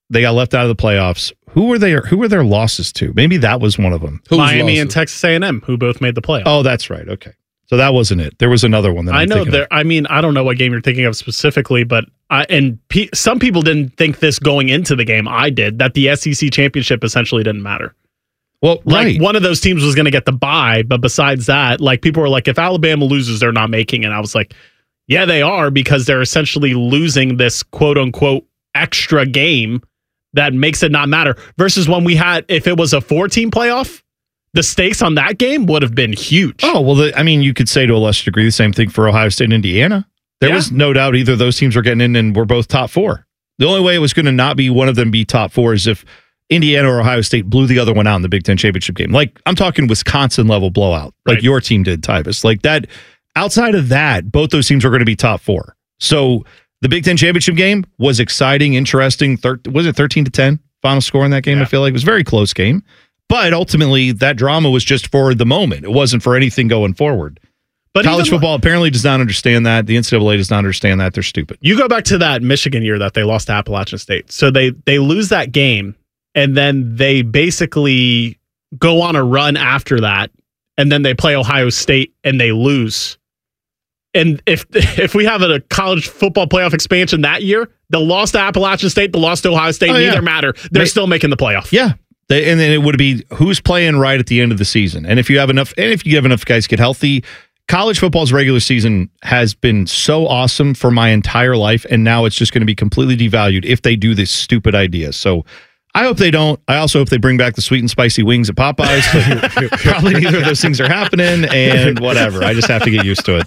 They got left out of the playoffs. Who were their losses to? Maybe that was one of them. Miami and Texas A&M, who both made the playoffs. Oh, that's right. Okay. So that wasn't it. There was another one that I know. I mean, I don't know what game you're thinking of specifically, but some people didn't think this going into the game. I did, that the SEC championship essentially didn't matter. Well, right. Like one of those teams was going to get the bye, but besides that, like people were like, if Alabama loses, they're not making it. I was like, yeah, they are, because they're essentially losing this quote unquote extra game that makes it not matter. Versus when we had, if it was a 4-team playoff, the stakes on that game would have been huge. Oh, well, I mean, you could say to a lesser degree the same thing for Ohio State and Indiana. There was no doubt either of those teams were getting in and were both top 4. The only way it was going to not be one of them be top 4 is if Indiana or Ohio State blew the other one out in the Big Ten championship game. Like, I'm talking Wisconsin level blowout, like your team did, Tyvus. Like that. Outside of that, both those teams are going to be top 4. So the Big Ten championship game was exciting, interesting. Was it 13-10 final score in that game? Yeah. I feel like it was a very close game. But ultimately, that drama was just for the moment. It wasn't for anything going forward. But college football apparently does not understand that. The NCAA does not understand that. They're stupid. You go back to that Michigan year that they lost to Appalachian State. So they lose that game, and then they basically go on a run after that, and then they play Ohio State, and they lose. And if we have a college football playoff expansion that year, the loss to Appalachian State, the loss to Ohio State, neither matter. They're still making the playoff. Yeah. And then it would be who's playing right at the end of the season. And if you have enough guys get healthy, college football's regular season has been so awesome for my entire life. And now it's just going to be completely devalued if they do this stupid idea. So I hope they don't. I also hope they bring back the sweet and spicy wings at Popeyes. But probably neither of those things are happening, and whatever. I just have to get used to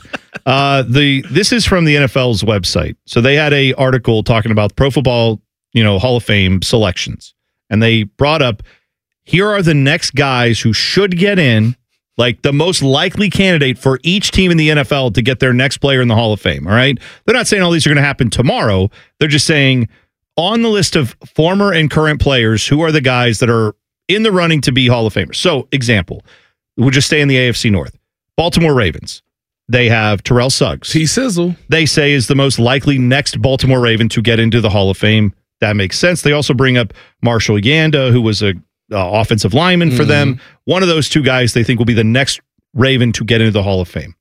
it. This is from the NFL's website. So they had a article talking about Pro Football, Hall of Fame selections, and they brought up, here are the next guys who should get in, like the most likely candidate for each team in the NFL to get their next player in the Hall of Fame. All right, they're not saying all these are going to happen tomorrow. They're just saying, on the list of former and current players, who are the guys that are in the running to be Hall of Famers? So, example, we'll just stay in the AFC North. Baltimore Ravens. They have Terrell Suggs. T-Sizzle. They say is the most likely next Baltimore Raven to get into the Hall of Fame. That makes sense. They also bring up Marshall Yanda, who was a offensive lineman for them. One of those two guys they think will be the next Raven to get into the Hall of Fame.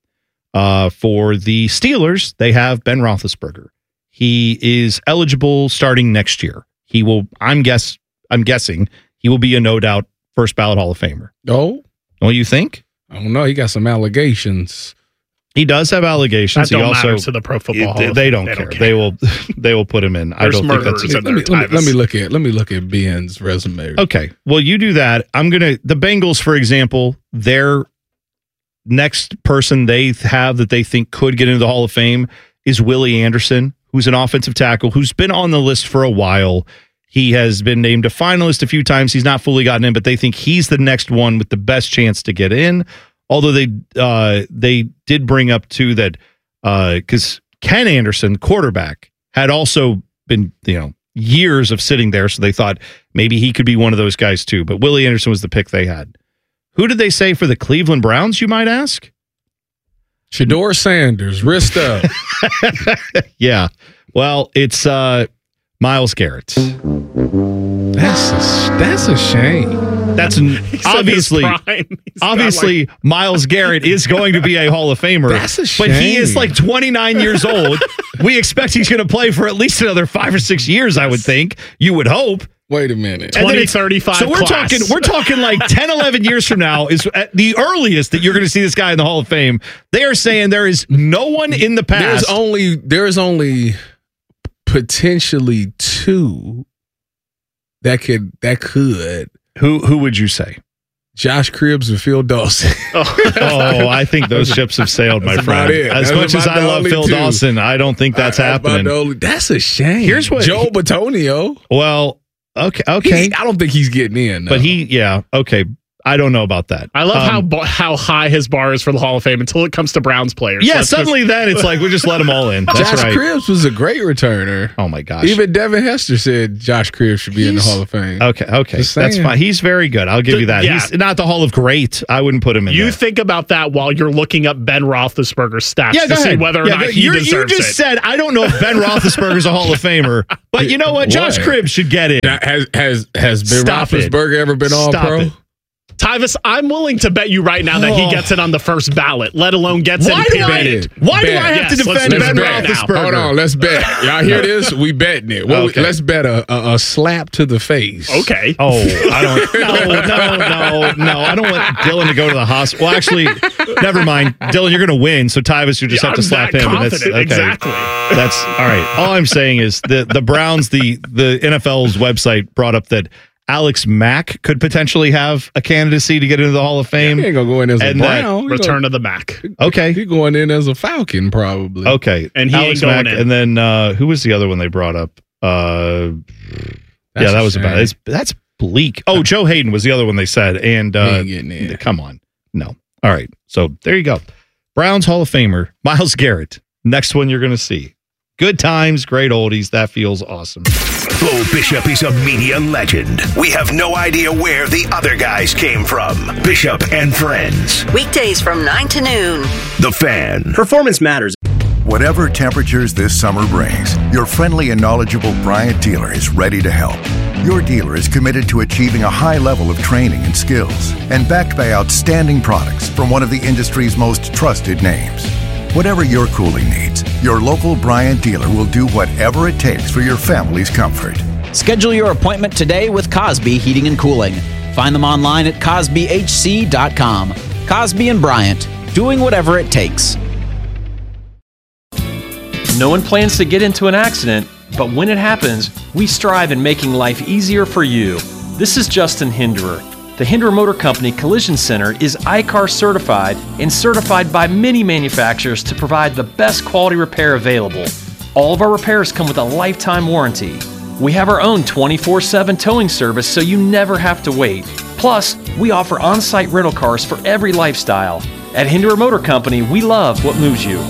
For the Steelers, they have Ben Roethlisberger. He is eligible starting next year. He will, I'm guessing, he will be a no doubt first ballot Hall of Famer. Oh? Don't you think? I don't know. He got some allegations. He does have allegations. That don't matter to the Pro Football Hall of Fame. They don't care. They will put him in. I don't think that's let me look at Ben's resume. Okay. Well, you do that. The Bengals, for example, their next person they have that they think could get into the Hall of Fame is Willie Anderson, who's an offensive tackle who's been on the list for a while. He has been named a finalist a few times. He's not fully gotten in, but they think he's the next one with the best chance to get in. Although they did bring up too that because Ken Anderson, quarterback, had also been years of sitting there, so they thought maybe he could be one of those guys too. But Willie Anderson was the pick they had. Who did they say for the Cleveland Browns, you might ask? Shedeur Sanders, wrist up. Yeah. Well, it's Myles Garrett. That's a shame. That's obviously Myles Garrett is going to be a Hall of Famer. That's a shame. But he is like 29 years old. We expect he's going to play for at least another 5 or 6 years, I would think. You would hope. Wait a minute. 2035 So we're talking like 10, 11 years from now is at the earliest that you're going to see this guy in the Hall of Fame. They are saying there is no one in the past. There's only potentially 2 that could. Who would you say? Josh Cribbs and Phil Dawson. I think those ships have sailed, my friend. As much as I love Phil Dawson, I don't think that's happening. That's a shame. Here's what Joe Bitonio. Well, okay. I don't think he's getting in. But okay. I don't know about that. I love how high his bar is for the Hall of Fame until it comes to Browns players. Yeah, suddenly then it's like we just let them all in. That's Josh right. Cribbs was a great returner. Oh my gosh. Even Devin Hester said Josh Cribbs should be in the Hall of Fame. Okay, Just that's saying. fine. He's very good. I'll give you that. Yeah. He's not the Hall of Great. I wouldn't put him in You there. think about that while you're looking up Ben Roethlisberger's stats Yeah, to go see ahead. whether or not he you deserves just it. said, I don't know if Ben Roethlisberger's a Hall of Famer, but you know what? Josh What? Cribbs should get in. Now, has Ben Stop it. Roethlisberger ever been all Stop pro? it. Tyvis, I'm willing to bet you right now that he gets it on the first ballot, let alone gets Why it do I- period. Why do I have Yes, to let's defend Ben bet now. Roethlisberger? Hold on, let's bet. Y'all hear this? We betting it. Okay. Let's bet a slap to the face. Okay. Oh, I don't. No. I don't want Dylan to go to the hospital. Well, actually, never mind. Dylan, you're going to win, so Tyvis, you just have to I'm slap that him. And confident. that's okay. Exactly. That's all right. All I'm saying is the Browns, the NFL's website brought up that Alex Mack could potentially have a candidacy to get into the Hall of Fame. He ain't gonna go in as a And that Brown. Return of the Mac. Okay. He going in as a Falcon probably. Okay. And he Alex ain't going Mack, in. and then who was the other one they brought up? That's That a was about shame. it. That's bleak. Oh, Joe Hayden was the other one they said. And He ain't getting in. come on. No. All right. So there you go. Browns Hall of Famer, Myles Garrett. Next one you're going to see. Good times, great oldies. That feels awesome. Bo Bishop is a media legend. We have no idea where the other guys came from. Bishop and Friends. Weekdays from 9 to noon. The Fan. Performance matters. Whatever temperatures this summer brings, your friendly and knowledgeable Bryant dealer is ready to help. Your dealer is committed to achieving a high level of training and skills and backed by outstanding products from one of the industry's most trusted names. Whatever your cooling needs, your local Bryant dealer will do whatever it takes for your family's comfort. Schedule your appointment today with Cosby Heating and Cooling. Find them online at CosbyHC.com. Cosby and Bryant, doing whatever it takes. No one plans to get into an accident, but when it happens, we strive in making life easier for you. This is Justin Hinderer. The Hinderer Motor Company Collision Center is ICAR certified and certified by many manufacturers to provide the best quality repair available. All of our repairs come with a lifetime warranty. We have our own 24/7 towing service so you never have to wait. Plus, we offer on-site rental cars for every lifestyle. At Hinderer Motor Company, we love what moves you.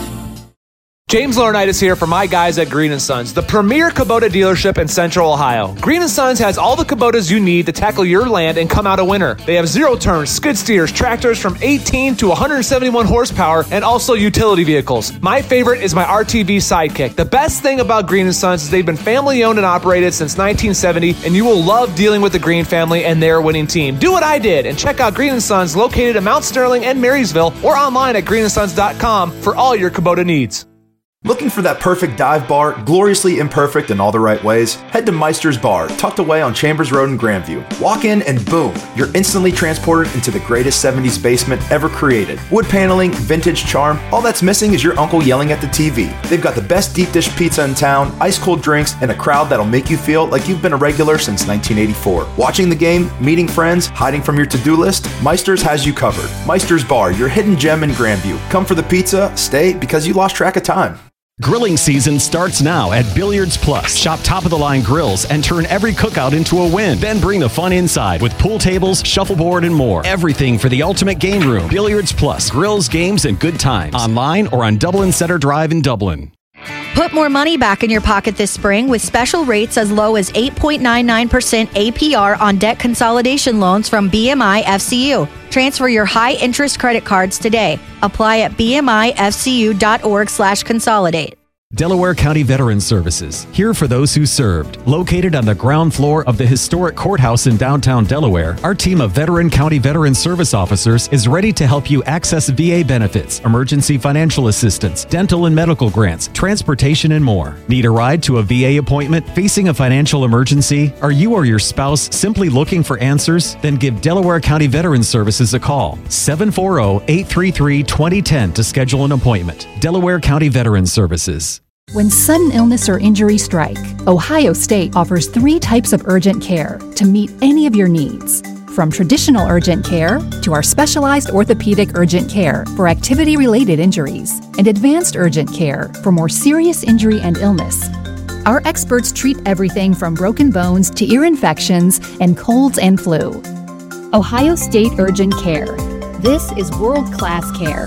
James Laurinaitis here for my guys at Green & Sons, the premier Kubota dealership in Central Ohio. Green & Sons has all the Kubotas you need to tackle your land and come out a winner. They have zero-turn skid steers, tractors from 18 to 171 horsepower, and also utility vehicles. My favorite is my RTV Sidekick. The best thing about Green & Sons is they've been family-owned and operated since 1970, and you will love dealing with the Green family and their winning team. Do what I did and check out Green & Sons located in Mount Sterling and Marysville or online at greenandsons.com for all your Kubota needs. Looking for that perfect dive bar, gloriously imperfect in all the right ways? Head to Meister's Bar, tucked away on Chambers Road in Grandview. Walk in and boom, you're instantly transported into the greatest 70s basement ever created. Wood paneling, vintage charm, all that's missing is your uncle yelling at the TV. They've got the best deep dish pizza in town, ice cold drinks, and a crowd that'll make you feel like you've been a regular since 1984. Watching the game, meeting friends, hiding from your to-do list, Meister's has you covered. Meister's Bar, your hidden gem in Grandview. Come for the pizza, stay because you lost track of time. Grilling season starts now at Billiards Plus. Shop top-of-the-line grills and turn every cookout into a win. Then bring the fun inside with pool tables, shuffleboard, and more. Everything for the ultimate game room. Billiards Plus. Grills, games, and good times. Online or on Dublin Center Drive in Dublin. Put more money back in your pocket this spring with special rates as low as 8.99% APR on debt consolidation loans from BMI FCU. Transfer your high-interest credit cards today. Apply at bmifcu.org/consolidate. Delaware County Veterans Services, here for those who served. Located on the ground floor of the historic courthouse in downtown Delaware, our team of Veteran County Veterans Service officers is ready to help you access VA benefits, emergency financial assistance, dental and medical grants, transportation, and more. Need a ride to a VA appointment? Facing a financial emergency? Are you or your spouse simply looking for answers? Then give Delaware County Veterans Services a call. 740-833-2010 to schedule an appointment. Delaware County Veterans Services. When sudden illness or injury strike, Ohio State offers 3 types of urgent care to meet any of your needs. From traditional urgent care to our specialized orthopedic urgent care for activity-related injuries and advanced urgent care for more serious injury and illness. Our experts treat everything from broken bones to ear infections and colds and flu. Ohio State Urgent Care. This is world-class care.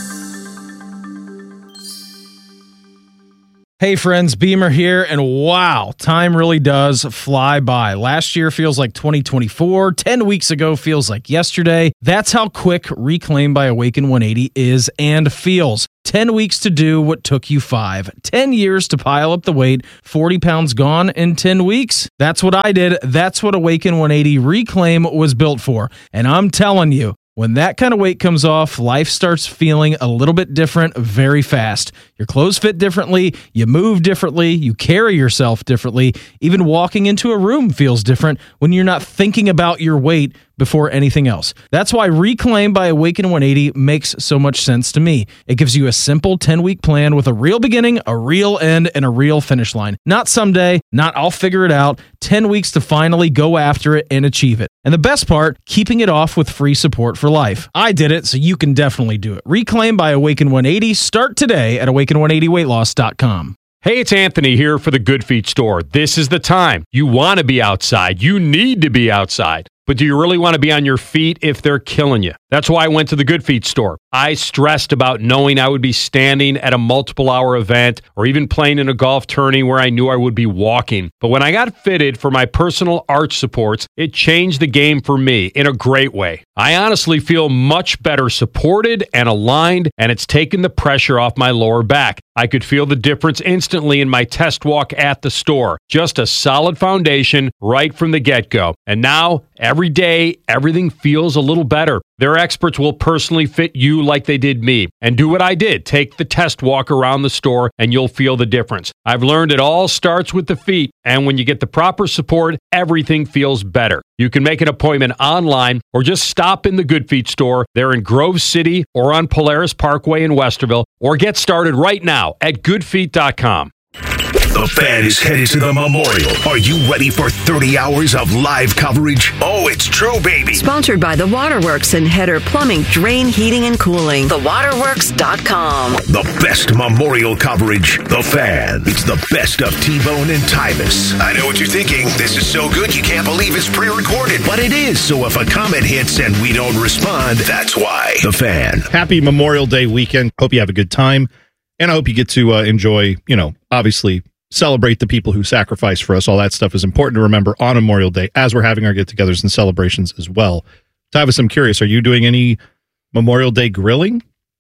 Hey friends, Beamer here, and wow, time really does fly by. Last year feels like 2024, 10 weeks ago feels like yesterday. That's how quick Reclaim by Awaken 180 is and feels. 10 weeks to do what took you 5. 10 years to pile up the weight, 40 pounds gone in 10 weeks. That's what I did. That's what Awaken 180 Reclaim was built for. And I'm telling you, when that kind of weight comes off, life starts feeling a little bit different very fast. Your clothes fit differently, you move differently, you carry yourself differently. Even walking into a room feels different when you're not thinking about your weight before anything else. That's why Reclaim by Awaken 180 makes so much sense to me. It gives you a simple 10-week plan with a real beginning, a real end, and a real finish line. Not someday, not I'll figure it out. 10 weeks to finally go after it and achieve it. And the best part, keeping it off with free support for life. I did it, so you can definitely do it. Reclaim by Awaken 180. Start today at awaken180weightloss.com. Hey, it's Anthony here for the Good Feet store. This is the time. You want to be outside. You need to be outside. But do you really want to be on your feet if they're killing you? That's why I went to the Good Feet store. I stressed about knowing I would be standing at a multiple-hour event or even playing in a golf tourney where I knew I would be walking. But when I got fitted for my personal arch supports, it changed the game for me in a great way. I honestly feel much better supported and aligned, and it's taken the pressure off my lower back. I could feel the difference instantly in my test walk at the store. Just a solid foundation right from the get-go. And now, every day, everything feels a little better. Their experts will personally fit you like they did me. And do what I did. Take the test walk around the store and you'll feel the difference. I've learned it all starts with the feet. And when you get the proper support, everything feels better. You can make an appointment online or just stop in the Good Feet store. They're in Grove City or on Polaris Parkway in Westerville. Or get started right now at goodfeet.com. The Fan is headed to the Memorial. Are you ready for 30 hours of live coverage? Oh, it's true, baby. Sponsored by The Waterworks and Header Plumbing, Drain, Heating, and Cooling. TheWaterworks.com. The best Memorial coverage. The Fan. It's the best of T-Bone and Tyvis. I know what you're thinking. This is so good you can't believe it's pre-recorded. But it is. So if a comment hits and we don't respond, that's why. The Fan. Happy Memorial Day weekend. Hope you have a good time. And I hope you get to enjoy, obviously celebrate the people who sacrifice for us. All that stuff is important to remember on Memorial Day as we're having our get-togethers and celebrations as well. Tavis, I'm curious, are you doing any Memorial Day grilling?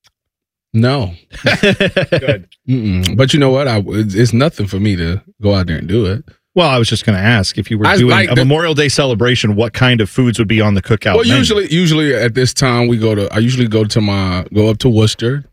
No. Good. But you know what? It's nothing for me to go out there and do it. Well, I was just going to ask if you were doing a Memorial Day celebration, what kind of foods would be on the cookout menu? Usually at this time I usually go up to Worcester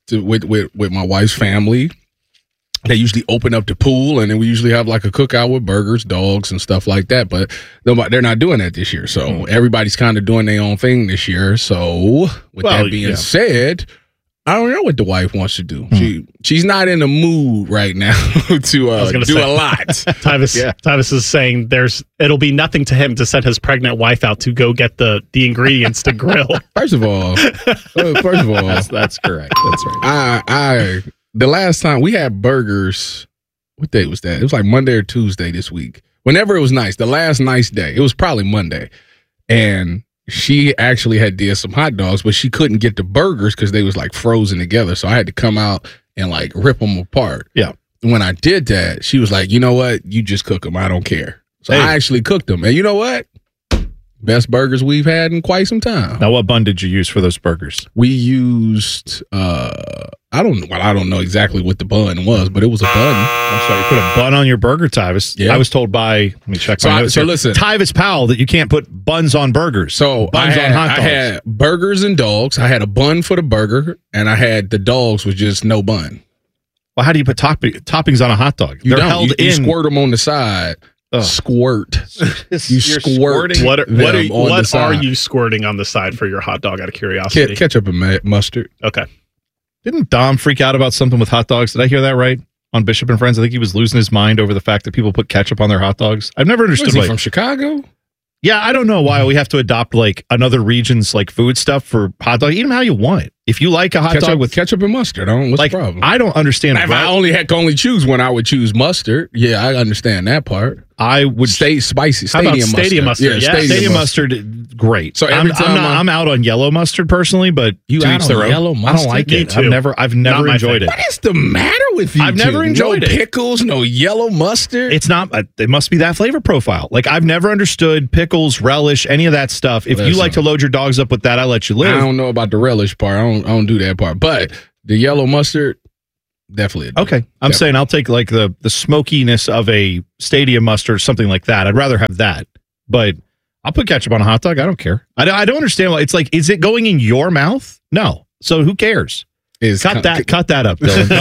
with my wife's family. They usually open up the pool, and then we usually have like a cookout with burgers, dogs, and stuff like that. But they're not doing that this year. So everybody's kind of doing their own thing this year. So with that being said, I don't know what the wife wants to do. She's not in the mood right now to do a lot. Tavis is saying it'll be nothing to him to send his pregnant wife out to go get the ingredients to grill. First of all, that's correct. That's right. The last time we had burgers, what day was that? It was like Monday or Tuesday this week. Whenever it was nice, the last nice day, it was probably Monday. And she actually had did some hot dogs, but she couldn't get the burgers because they was like frozen together. So I had to come out and like rip them apart. Yeah. And when I did that, she was like, you know what? You just cook them. I don't care. So I actually cooked them. And you know what? Best burgers we've had in quite some time. Now, what bun did you use for those burgers? We used, I don't know exactly what the bun was, but it was a bun. I'm sorry, you put a bun on your burger, Tyvis. Yeah. I was told by, let me check my notes here. Listen, Tyvis Powell, that you can't put buns on burgers. So buns on hot dogs. I had burgers and dogs. I had a bun for the burger, and I had the dogs with just no bun. Well, how do you put toppings on a hot dog? They're held in. You squirt them on the side. Squirt. You squirt. What are you squirting on the side for your hot dog? Out of curiosity, ketchup and mustard. Okay. Didn't Dom freak out about something with hot dogs? Did I hear that right? On Bishop and Friends, I think he was losing his mind over the fact that people put ketchup on their hot dogs. I've never understood. Was he from Chicago? Yeah, I don't know why we have to adopt like another region's like food stuff for hot dog. Eat them how you want it. If you like a hot dog with ketchup and mustard, what's the problem? I don't understand. If I could only choose one, I would choose mustard. Yeah, I understand that part. I would stay spicy. How about stadium mustard? Yeah, stadium mustard, great. So every time I'm out on yellow mustard personally, but you out on yellow mustard? I don't like it. I've never enjoyed it. What is the matter with you? I've never enjoyed it. No pickles, no yellow mustard. It's not. It must be that flavor profile. Like I've never understood pickles, relish, any of that stuff. If you like to load your dogs up with that, I let you live. I don't know about the relish part. I don't do that part. But the yellow mustard. Definitely. Okay. I'm saying I'll take like the smokiness of a stadium mustard, something like that. I'd rather have that. But I'll put ketchup on a hot dog. I don't care. I don't understand why. It's like, is it going in your mouth? No. So who cares? Cut that up,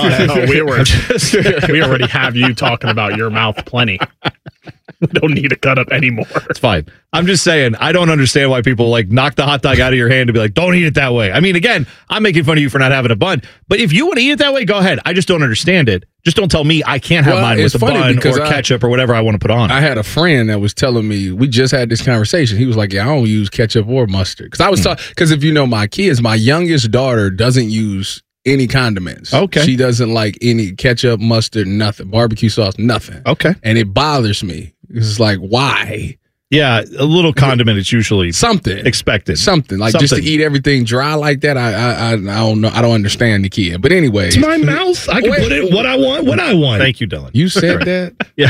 Dylan. We already have you talking about your mouth plenty. We don't need to cut up anymore. It's fine. I'm just saying, I don't understand why people like knock the hot dog out of your hand and be like, don't eat it that way. I mean, again, I'm making fun of you for not having a bun, but if you want to eat it that way, go ahead. I just don't understand it. Just don't tell me I can't have mine with a bun or ketchup or whatever I want to put on. I had a friend that was telling me, we just had this conversation. He was like, yeah, I don't use ketchup or mustard. Because I was talking, because if you know my kids, my youngest daughter doesn't use any condiments. Okay. She doesn't like any ketchup, mustard, nothing. Barbecue sauce, nothing. Okay. And it bothers me. It's like, why? Yeah, a little condiment is usually something expected. Something like just to eat everything dry like that. I don't know. I don't understand the kid. But anyway, it's my mouth. I can put it what I want when I want. Thank you, Dylan. You said that. Yeah,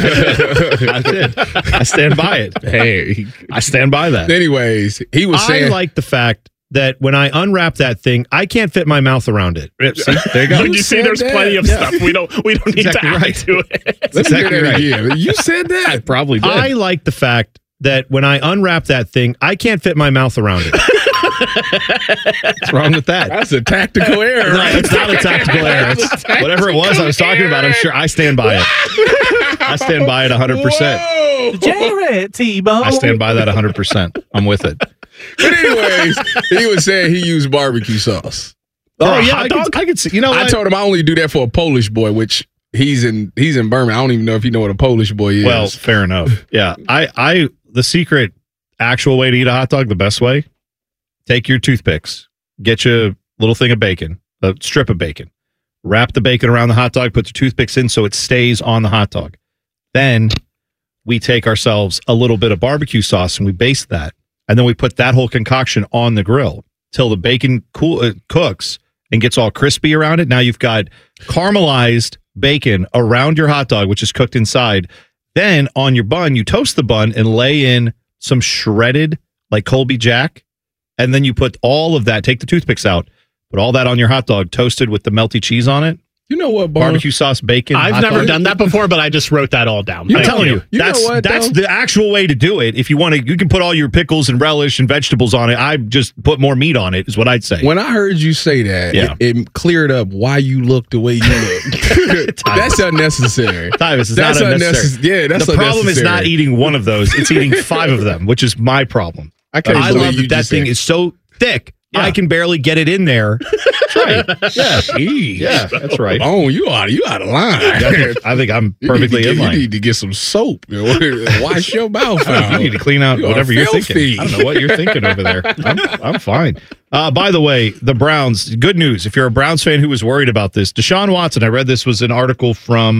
I did. I stand by it. Hey, I stand by that. Anyways, he was saying, I like the fact that when I unwrap that thing, I can't fit my mouth around it. See, there you go. You see, there's plenty of stuff. We don't need to add to it. That's exactly right. You said that. I probably did. I like the fact that when I unwrap that thing, I can't fit my mouth around it. What's wrong with that? That's a tactical error. No, it's not a tactical error. It's whatever it was I was talking about, I'm sure I stand by it. I stand by it 100%. Jared T-Bone. I stand by that 100%. I'm with it. But anyways, he was saying he used barbecue sauce. Oh yeah, I could see. You know, I told him I only do that for a Polish boy, which he's in Birmingham. I don't even know if you know what a Polish boy is. Well, fair enough. Yeah, the secret actual way to eat a hot dog, the best way, take your toothpicks, get you a little thing of bacon, a strip of bacon, wrap the bacon around the hot dog, put the toothpicks in so it stays on the hot dog. Then we take ourselves a little bit of barbecue sauce and we baste that. And then we put that whole concoction on the grill till the bacon cooks and gets all crispy around it. Now you've got caramelized bacon around your hot dog, which is cooked inside. Then on your bun, you toast the bun and lay in some shredded, like Colby Jack. And then you put all of that, take the toothpicks out, put all that on your hot dog, toasted with the melty cheese on it. You know what, barbecue sauce, bacon. I've never done that before, but I just wrote that all down. I'm telling you, that's the actual way to do it. If you want to, you can put all your pickles and relish and vegetables on it. I just put more meat on it, is what I'd say. When I heard you say that, it cleared up why you look the way you look. That's unnecessary. Tyvis, it's not unnecessary. Yeah, that's the problem is not eating one of those. It's eating 5 of them, which is my problem. I love that thing is so thick. Yeah. I can barely get it in there. That's right. Yeah. Jeez. Yeah, that's right. Oh, you out of line. I think I'm perfectly in line. You need to get some soap. Wash your mouth out. You need to clean out whatever you're thinking. I don't know what you're thinking over there. I'm fine. By the way, the Browns, good news. If you're a Browns fan who was worried about this, Deshaun Watson, I read this was an article from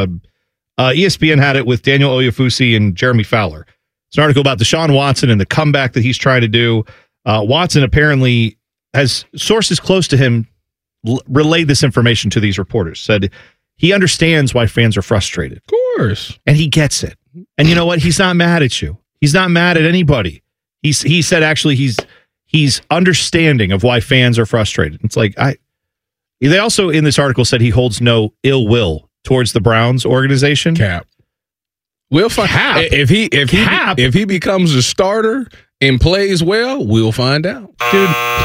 ESPN had it with Daniel Oyefusi and Jeremy Fowler. It's an article about Deshaun Watson and the comeback that he's trying to do. Watson apparently has sources close to him relayed this information to these reporters, said he understands why fans are frustrated. Of course. And he gets it. And you know what? He's not mad at you. He's not mad at anybody. He said actually he's understanding of why fans are frustrated. It's like they also in this article said he holds no ill will towards the Browns organization. Cap. We'll find out. If he becomes a starter and plays well, we'll find out. Dude,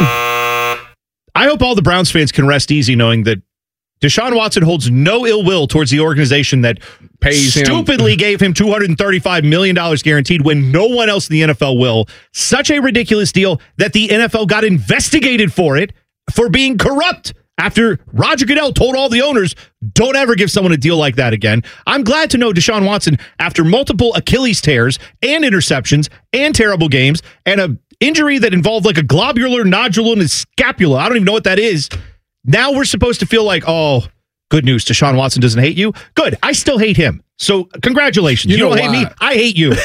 I hope all the Browns fans can rest easy knowing that Deshaun Watson holds no ill will towards the organization that stupidly gave him $235 million guaranteed when no one else in the NFL will. Such a ridiculous deal that the NFL got investigated for it, for being corrupt. After Roger Goodell told all the owners, don't ever give someone a deal like that again. I'm glad to know Deshaun Watson, after multiple Achilles tears and interceptions and terrible games and injury that involved like a globular nodule in his scapula. I don't even know what that is. Now we're supposed to feel like, oh, good news. Deshaun Watson doesn't hate you. Good. I still hate him. So congratulations. You don't hate me. I hate you.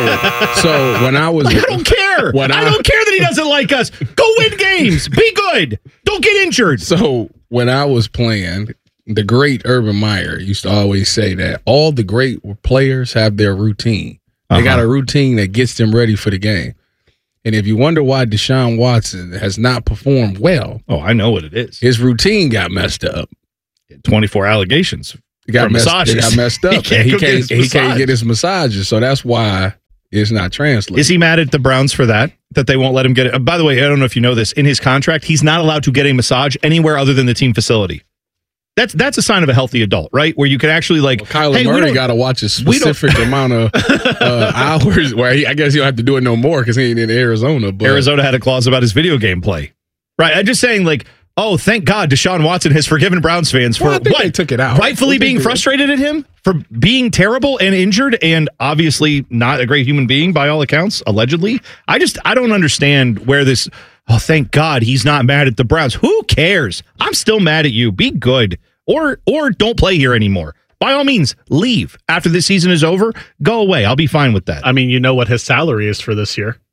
So when I was, I don't care. I don't care that he doesn't like us. Go win games. Be good. Don't get injured. So when I was playing, the great Urban Meyer used to always say that all the great players have their routine. They got a routine that gets them ready for the game. And if you wonder why Deshaun Watson has not performed well, I know what it is. His routine got messed up. 24 allegations. It got messed up. He can't get his massages. So that's why it's not translated. Is he mad at the Browns for that they won't let him get it? By the way, I don't know if you know this. In his contract, he's not allowed to get a massage anywhere other than the team facility. That's a sign of a healthy adult, right? Where you can actually Kyler Murray got to watch a specific amount of hours. Where I guess he'll have to do it no more because he ain't in Arizona. But Arizona had a clause about his video game play, right? I'm just saying, oh, thank God Deshaun Watson has forgiven Browns fans for what? They took it out. Rightfully being frustrated at him for being terrible and injured and obviously not a great human being by all accounts, allegedly. I don't understand where this, thank God he's not mad at the Browns. Who cares? I'm still mad at you. Be good. Or don't play here anymore. By all means, leave. After this season is over, go away. I'll be fine with that. I mean, you know what his salary is for this year.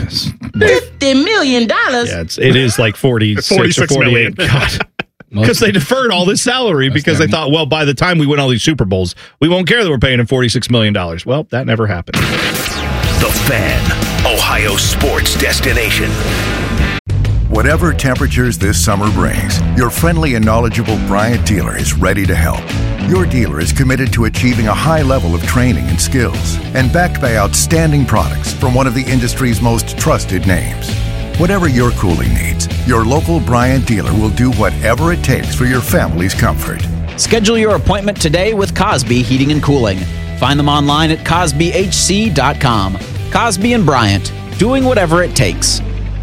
$50 million. Yeah, it is like 46 or 48 million. God. Because they deferred all this salary because they thought, well, by the time we win all these Super Bowls, we won't care that we're paying him $46 million. Well, that never happened. The Fan, Ohio sports destination. Whatever temperatures this summer brings, your friendly and knowledgeable Bryant dealer is ready to help. Your dealer is committed to achieving a high level of training and skills and backed by outstanding products from one of the industry's most trusted names. Whatever your cooling needs, your local Bryant dealer will do whatever it takes for your family's comfort. Schedule your appointment today with Cosby Heating and Cooling. Find them online at CosbyHC.com. Cosby and Bryant, doing whatever it takes.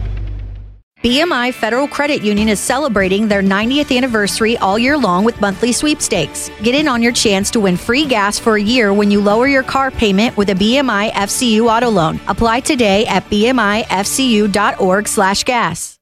BMI Federal Credit Union is celebrating their 90th anniversary all year long with monthly sweepstakes. Get in on your chance to win free gas for a year when you lower your car payment with a BMI FCU auto loan. Apply today at bmifcu.org/gas.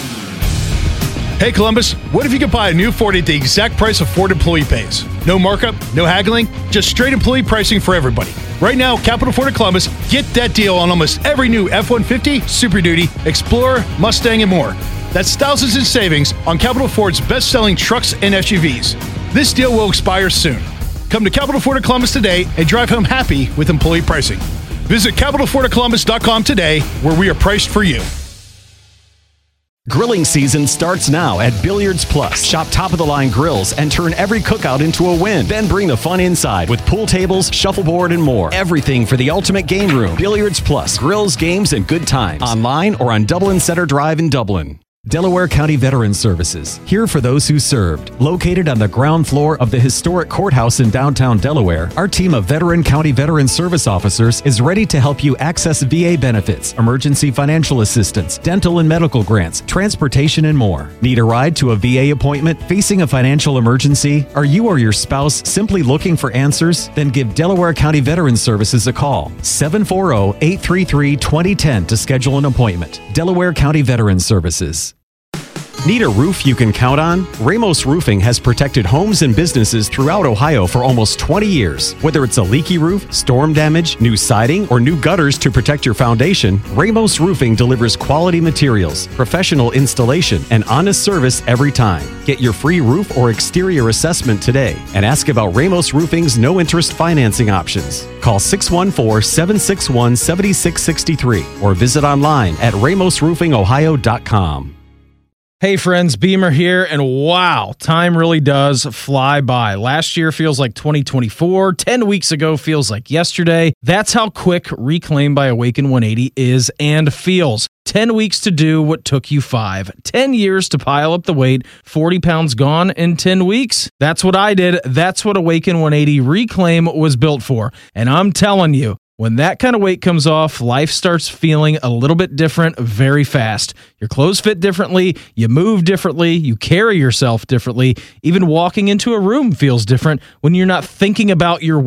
Hey Columbus, what if you could buy a new Ford at the exact price of Ford employee pays? No markup, no haggling, just straight employee pricing for everybody. Right now, Capital Ford of Columbus, get that deal on almost every new F-150, Super Duty, Explorer, Mustang, and more. That's thousands in savings on Capital Ford's best-selling trucks and SUVs. This deal will expire soon. Come to Capital Ford of Columbus today and drive home happy with employee pricing. Visit CapitalFordofColumbus.com today, where we are priced for you. Grilling season starts now at Billiards Plus. Shop top-of-the-line grills and turn every cookout into a win. Then bring the fun inside with pool tables, shuffleboard, and more. Everything for the ultimate game room. Billiards Plus. Grills, games, and good times. Online or on Dublin Center Drive in Dublin. Delaware County Veterans Services, here for those who served. Located on the ground floor of the historic courthouse in downtown Delaware, our team of Veteran County Veterans Service officers is ready to help you access VA benefits, emergency financial assistance, dental and medical grants, transportation, and more. Need a ride to a VA appointment? Facing a financial emergency? Are you or your spouse simply looking for answers? Then give Delaware County Veterans Services a call. 740-833-2010 to schedule an appointment. Delaware County Veterans Services. Need a roof you can count on? Ramos Roofing has protected homes and businesses throughout Ohio for almost 20 years. Whether it's a leaky roof, storm damage, new siding, or new gutters to protect your foundation, Ramos Roofing delivers quality materials, professional installation, and honest service every time. Get your free roof or exterior assessment today and ask about Ramos Roofing's no-interest financing options. Call 614-761-7663 or visit online at ramosroofingohio.com. Hey friends, Beamer here, and wow, time really does fly by. Last year feels like 2024, 10 weeks ago feels like yesterday. That's how quick Reclaim by Awaken 180 is and feels. 10 weeks to do what took you 5. 10 years to pile up the weight, 40 pounds gone in 10 weeks. That's what I did. That's what Awaken 180 Reclaim was built for. And I'm telling you, when that kind of weight comes off, life starts feeling a little bit different very fast. Your clothes fit differently, you move differently, you carry yourself differently. Even walking into a room feels different when you're not thinking about your weight,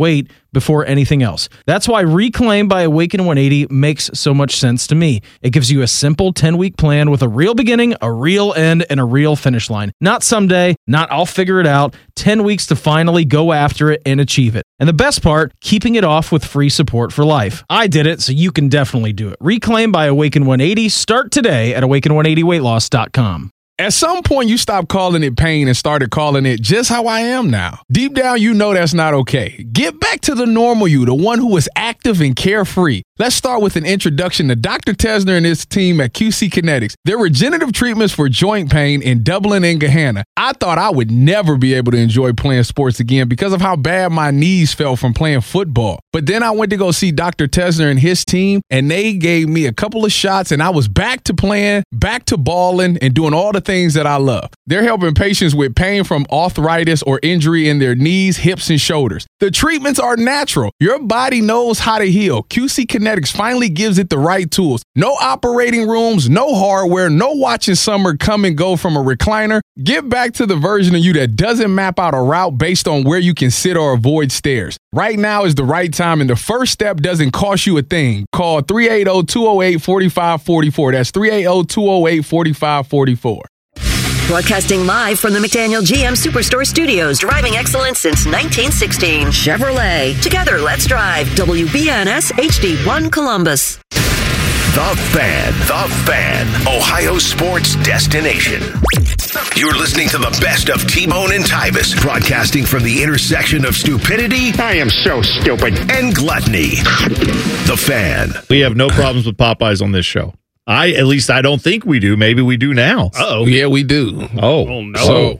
before anything else. That's why Reclaim by Awaken 180 makes so much sense to me. It gives you a simple 10-week plan with a real beginning, a real end, and a real finish line. Not someday, not I'll figure it out. 10 weeks to finally go after it and achieve it. And the best part, keeping it off with free support for life. I did it, so you can definitely do it. Reclaim by Awaken 180. Start today at awaken180weightloss.com. At some point, you stopped calling it pain and started calling it just how I am now. Deep down, you know that's not okay. Get back to the normal you, the one who is active and carefree. Let's start with an introduction to Dr. Tesner and his team at QC Kinetics. Their regenerative treatments for joint pain in Dublin and Gahanna. I thought I would never be able to enjoy playing sports again because of how bad my knees felt from playing football. But then I went to go see Dr. Tesner and his team, and they gave me a couple of shots, and I was back to playing, back to balling, and doing all the things that I love. They're helping patients with pain from arthritis or injury in their knees, hips, and shoulders. The treatments are natural. Your body knows how to heal. QC Kinetics finally gives it the right tools. No operating rooms, no hardware, no watching summer come and go from a recliner. Get back to the version of you that doesn't map out a route based on where you can sit or avoid stairs. Right now is the right time, and the first step doesn't cost you a thing. Call 380-208-4544. That's 380-208-4544. Broadcasting live from the McDaniel GM Superstore Studios, driving excellence since 1916. Chevrolet. Together, let's drive. WBNS HD1 Columbus. The Fan, Ohio sports destination. You're listening to the best of T-Bone and Tyvis, broadcasting from the intersection of stupidity. I am so stupid. And gluttony. The Fan. We have no problems with Popeyes on this show. At least I don't think we do. Maybe we do now. Uh-oh. Yeah, we do. Oh no. So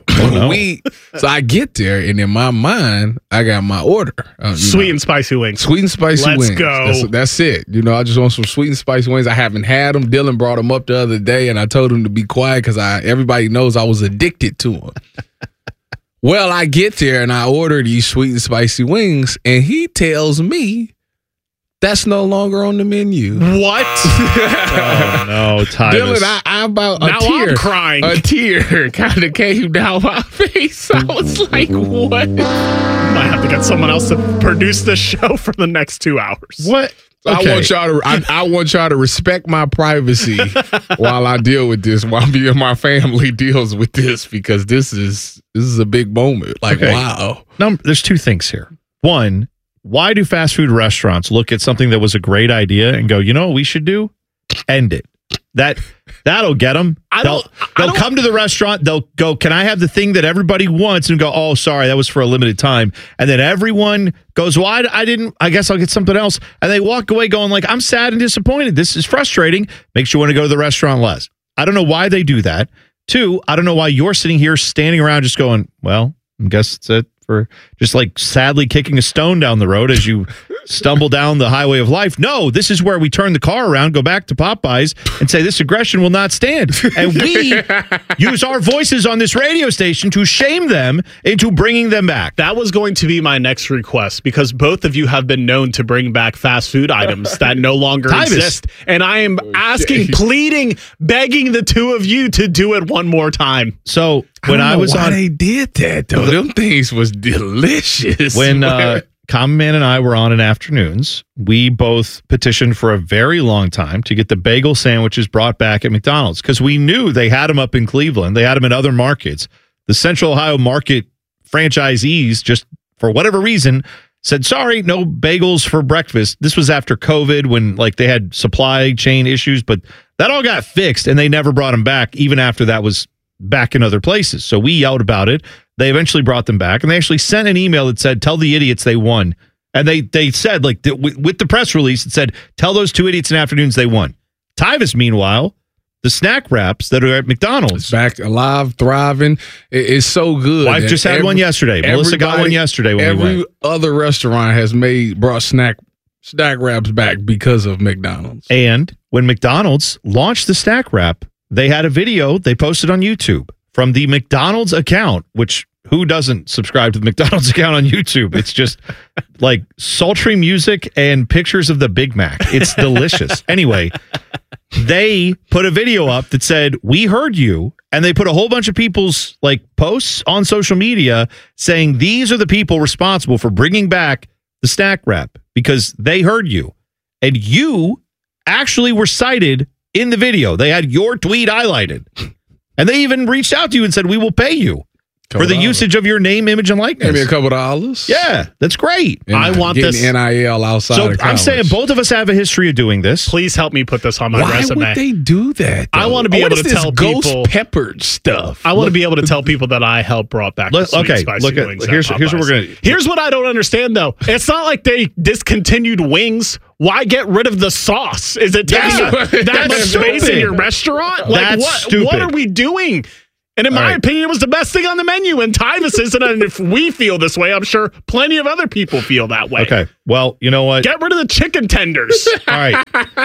I get there, and in my mind, I got my order. Sweet and spicy wings. Sweet and spicy wings. Let's go. That's it. I just want some sweet and spicy wings. I haven't had them. Dylan brought them up the other day, and I told him to be quiet because everybody knows I was addicted to them. Well, I get there, and I order these sweet and spicy wings, and he tells me that's no longer on the menu. What? Oh, no, Tyvis. Dylan, I about now a tear. I'm crying. A tear kind of came down my face. I was like, what? Might have to get someone else to produce this show for the next 2 hours. What? Okay. I want y'all to respect my privacy while I deal with this, while me and my family deals with this, because this is a big moment. Like, wow. No, there's two things here. One, why do fast food restaurants look at something that was a great idea and go, you know what we should do? End it. That'll get them. They'll come to the restaurant. They'll go, can I have the thing that everybody wants? And go, oh, sorry, that was for a limited time. And then everyone goes, well, I guess I'll get something else. And they walk away going like, I'm sad and disappointed. This is frustrating. Makes you want to go to the restaurant less. I don't know why they do that. Two, I don't know why you're sitting here standing around just going, well, I guess it's it. For just like sadly kicking a stone down the road as you stumble down the highway of life. No, this is where we turn the car around, go back to Popeyes, and say this aggression will not stand. And we use our voices on this radio station to shame them into bringing them back. That was going to be my next request, because both of you have been known to bring back fast food items that no longer exist. And I am asking, pleading, begging the two of you to do it one more time. So when I was on, they did that though. Them things was delicious. When Common Man and I were on in afternoons, we both petitioned for a very long time to get the bagel sandwiches brought back at McDonald's, because we knew they had them up in Cleveland. They had them in other markets. The Central Ohio market franchisees, just for whatever reason, said, sorry, no bagels for breakfast. This was after COVID, when like they had supply chain issues, but that all got fixed and they never brought them back, even after that was back in other places. So we yelled about it. They eventually brought them back, and they actually sent an email that said, tell the idiots they won. And they said, like, with the press release, it said, tell those two idiots in afternoons they won. Tyvis, meanwhile, the snack wraps that are at McDonald's. It's back alive, thriving. It's so good. Wife just had one yesterday. Melissa got one yesterday when we went. Every other restaurant has brought snack wraps back because of McDonald's. And when McDonald's launched the snack wrap, they had a video they posted on YouTube from the McDonald's account, which who doesn't subscribe to the McDonald's account on YouTube? It's just like sultry music and pictures of the Big Mac. It's delicious. Anyway, they put a video up that said, we heard you. And they put a whole bunch of people's like posts on social media saying these are the people responsible for bringing back the snack wrap, because they heard you. And you actually were cited in the video. They had your tweet highlighted. And they even reached out to you and said, we will pay you for the usage of your name, image, and likeness. Maybe a couple $. Yeah, that's great. And I want this NIL outside So of college. I'm saying both of us have a history of doing this. Please help me put this on my Why resume. would they do that? I want to be able to tell ghost people peppered stuff. I want to be able to tell people that I helped brought back the sweet spicy wings. Here's what we're going to. Here's what I don't understand though. It's not like they discontinued wings. Why get rid of the sauce? Is it taking up that much space in your restaurant? Like what are we doing? And in my opinion, it was the best thing on the menu. And Tyvus isn't. And if we feel this way, I'm sure plenty of other people feel that way. Okay. Well, you know what? Get rid of the chicken tenders. All right.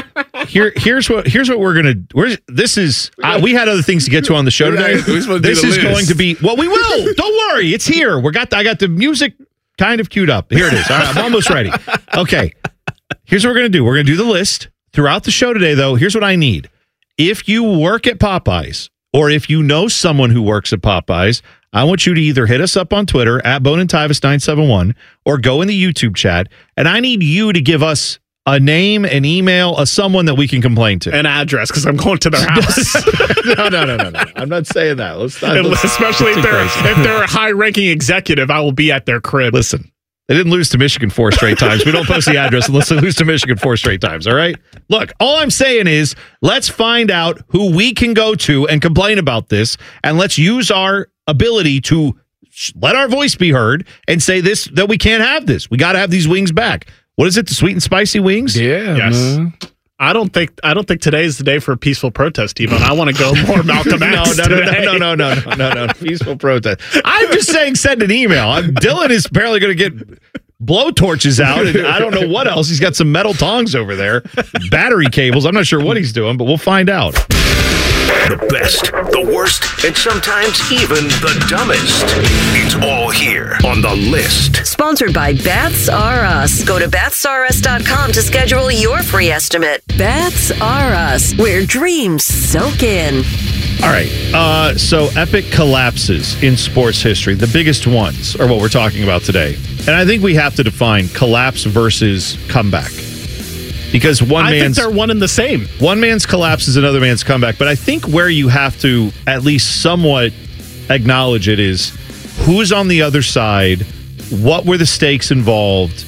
Here's what we're gonna. This is. We had other things to get to on the show today. This is going to be. Well, we will. Don't worry. It's here. I got the music kind of queued up. Here it is. All right, I'm almost ready. Okay. Here's what we're gonna do. We're gonna do the list throughout the show today. Though, here's what I need. If you work at Popeyes, or if you know someone who works at Popeyes, I want you to either hit us up on Twitter at Bone and Tyvus 971 or go in the YouTube chat. And I need you to give us a name, an email, someone that we can complain to. An address, because I'm going to their house. No. I'm not saying that. Especially if they're a high-ranking executive, I will be at their crib. Listen. They didn't lose to Michigan 4 straight times. We don't post the address unless they lose to Michigan 4 straight times, all right? Look, all I'm saying is let's find out who we can go to and complain about this, and let's use our ability to let our voice be heard and say this, that we can't have this. We got to have these wings back. What is it, the sweet and spicy wings? Yeah. Yes. Man. I don't think today is the day for a peaceful protest, T-Bone. I want to go more Malcolm X. No. Peaceful protest. I'm just saying send an email. Dylan is apparently going to get blowtorches out, and I don't know what else. He's got some metal tongs over there, battery cables. I'm not sure what he's doing, but we'll find out. The best, the worst, and sometimes even the dumbest. It's all here on the list. Sponsored by Baths R Us. Go to bathsrus.com to schedule your free estimate. Baths R Us, where dreams soak in. All right. So epic collapses in sports history. The biggest ones are what we're talking about today. And I think we have to define collapse versus comeback. Because I think they're one and the same. One man's collapse is another man's comeback. But I think where you have to at least somewhat acknowledge it is who's on the other side, what were the stakes involved,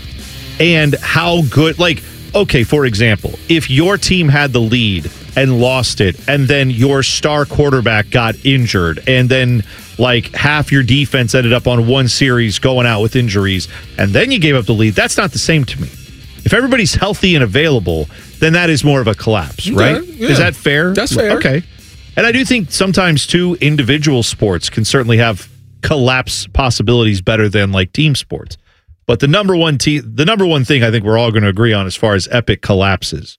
and how good. Like, okay, for example, if your team had the lead and lost it, and then your star quarterback got injured, and then like half your defense ended up on one series going out with injuries, and then you gave up the lead, that's not the same to me. If everybody's healthy and available, then that is more of a collapse, right? Yeah. Is that fair? That's fair. Okay. And I do think sometimes, too, individual sports can certainly have collapse possibilities better than like team sports. But the number one thing I think we're all going to agree on as far as epic collapses,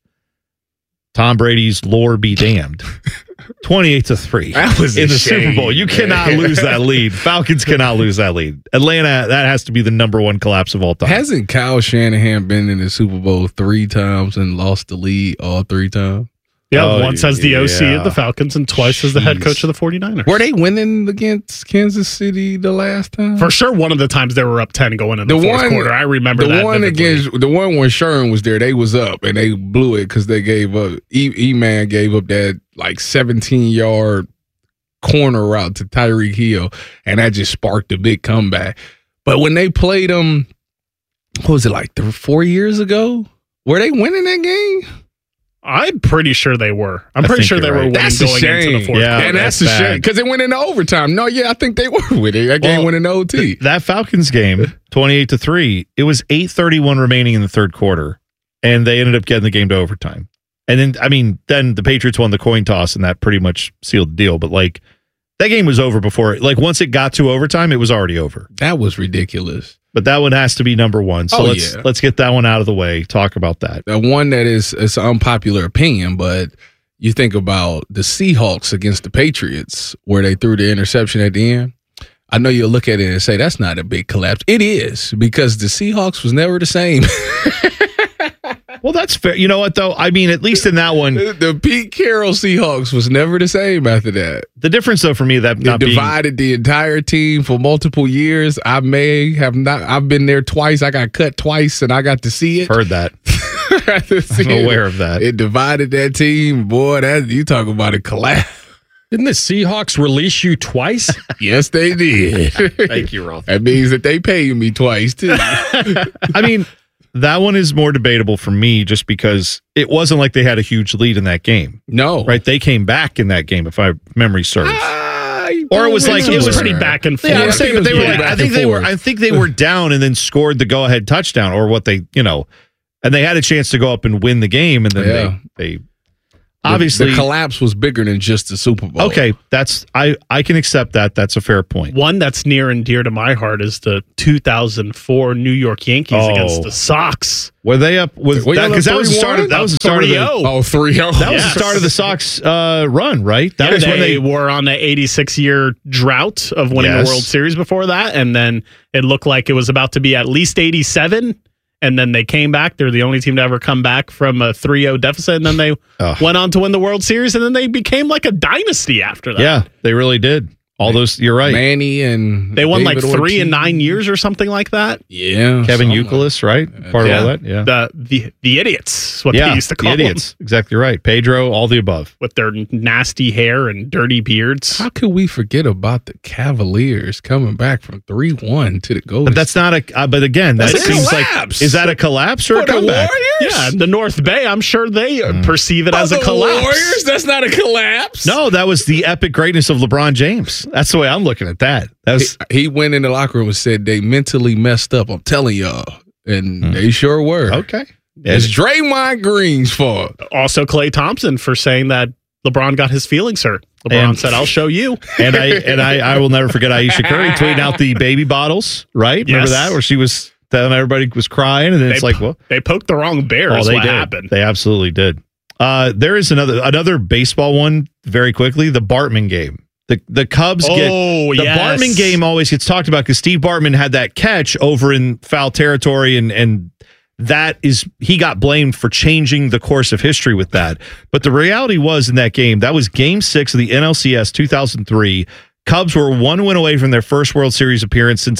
Tom Brady's lore be damned. 28-3 that was in the Super Bowl. You cannot lose that lead. Falcons cannot lose that lead. Atlanta, that has to be the number one collapse of all time. Hasn't Kyle Shanahan been in the Super Bowl 3 times and lost the lead all 3 times? Yeah, once as the OC of the Falcons and twice as the head coach of the 49ers. Were they winning against Kansas City the last time? For sure, one of the times they were up 10 going in the fourth quarter. I remember that. The one when Sherman was there, they was up and they blew it because they gave up. E-Man gave up that like 17-yard corner route to Tyreek Hill, and that just sparked a big comeback. But when they played them, what was it, like 4 years ago? Were they winning that game? I'm pretty sure they were. I'm pretty sure they were winning going into the fourth quarter. And that's a shame because it went into overtime. No, yeah, I think they were winning. That game went into OT. That Falcons game, 28-3, it was 8:31 remaining in the third quarter, and they ended up getting the game to overtime. And then the Patriots won the coin toss, and that pretty much sealed the deal. But like that game was over before. Like once it got to overtime, it was already over. That was ridiculous. But that one has to be number one. So let's get that one out of the way. Talk about that. The one that is an unpopular opinion, but you think about the Seahawks against the Patriots where they threw the interception at the end. I know you'll look at it and say that's not a big collapse. It is because the Seahawks was never the same. Well, that's fair. You know what, though? I mean, at least in that one. The Pete Carroll Seahawks was never the same after that. The difference, though, for me, that they divided the entire team for multiple years. I've been there twice. I got cut twice, and I got to see it. Heard that. I'm aware of that. It divided that team. Boy, you talk about a collapse. Didn't the Seahawks release you twice? Yes, they did. Thank you, Rolf. That means that they pay me twice, too. I mean, that one is more debatable for me just because it wasn't like they had a huge lead in that game. No. Right? They came back in that game, if my memory serves. Or it was like it was pretty back and forth. Yeah, I'm saying, but they were like, I think they were down and then scored the go-ahead touchdown, or what they, and they had a chance to go up and win the game, and then they obviously the collapse was bigger than just the Super Bowl. Okay, I can accept that. That's a fair point. One that's near and dear to my heart is the 2004 New York Yankees against the Sox. Were they up with that? Because that was the start of the 3-0. That was the start of the Sox run, right? That was when they were on an 86-year drought of winning the World Series before that, and then it looked like it was about to be at least 87. And then they came back. They're the only team to ever come back from a 3-0 deficit. And then they went on to win the World Series. And then they became like a dynasty after that. Yeah, they really did. All those, you're right. Manny and they won David like 3 Ortiz. in 9 years or something like that. Yeah. Kevin Youkilis, right? Part of all that. Yeah. The idiots, what they used to call the idiots. them. Exactly right. Pedro, all the above. With their nasty hair and dirty beards. How could we forget about the Cavaliers coming back from 3-1 to the Golden? But that's not a. But again, that seems like, is that a collapse or a comeback? Yeah, the North Bay. I'm sure they perceive it as a collapse. Warriors. That's not a collapse. No, that was the epic greatness of LeBron James. That's the way I'm looking at that. He went in the locker room and said they mentally messed up. I'm telling y'all, and they sure were. Okay, it's Draymond Green's fault. Also, Klay Thompson for saying that LeBron got his feelings hurt. LeBron said, "I'll show you." And I will never forget Aisha Curry tweeting out the baby bottles. Right? Remember that, where she was telling everybody was crying, and then it's like, well, they poked the wrong bear. Oh, is they what did. happened. They absolutely did. There is another baseball one very quickly. The Bartman game. The Cubs get the Bartman game always gets talked about because Steve Bartman had that catch over in foul territory, and that is he got blamed for changing the course of history with that. But the reality was in that game, that was Game 6 of the NLCS 2003. Cubs were 1 win away from their first World Series appearance since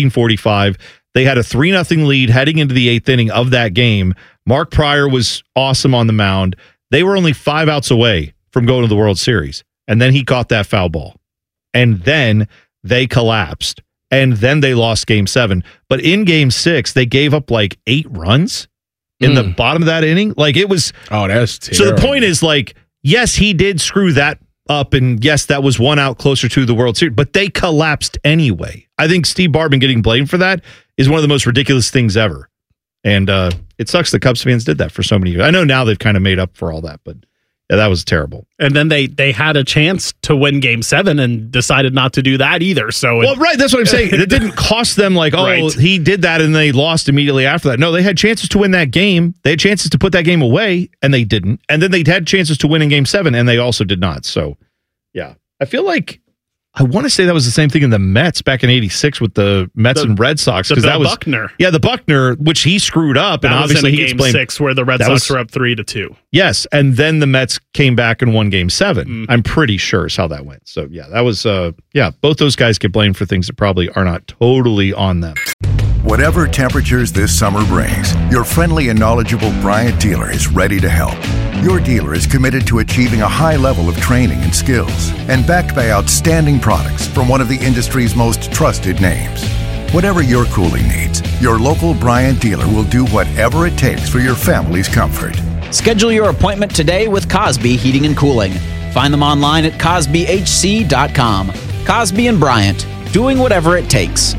1945. They had a 3-0 lead heading into the 8th inning of that game. Mark Pryor was awesome on the mound. They were only 5 outs away from going to the World Series. And then he caught that foul ball. And then they collapsed. And then they lost Game 7. But in Game 6, they gave up like 8 runs in the bottom of that inning. Like it was. Oh, that's terrible. So the point is like, yes, he did screw that up. And yes, that was 1 out closer to the World Series. But they collapsed anyway. I think Steve Bartman getting blamed for that is one of the most ridiculous things ever. And it sucks the Cubs fans did that for so many years. I know now they've kind of made up for all that, but yeah, that was terrible. And then they had a chance to win Game 7 and decided not to do that either. So right, that's what I'm saying. It didn't cost them like, he did that and they lost immediately after that. No, they had chances to win that game. They had chances to put that game away, and they didn't. And then they had chances to win in Game 7, and they also did not. So, yeah, I feel like I want to say that was the same thing in the Mets back in '86 with the Mets and Red Sox because that was Buckner. Yeah, the Buckner, which he screwed up, and obviously he Game 6 where the Red Sox were up 3-2. Yes, and then the Mets came back and won Game 7. I'm pretty sure is how that went. So yeah, that was both those guys get blamed for things that probably are not totally on them. Whatever temperatures this summer brings, your friendly and knowledgeable Bryant dealer is ready to help. Your dealer is committed to achieving a high level of training and skills and backed by outstanding products from one of the industry's most trusted names. Whatever your cooling needs, your local Bryant dealer will do whatever it takes for your family's comfort. Schedule your appointment today with Cosby Heating and Cooling. Find them online at CosbyHC.com. Cosby and Bryant, doing whatever it takes.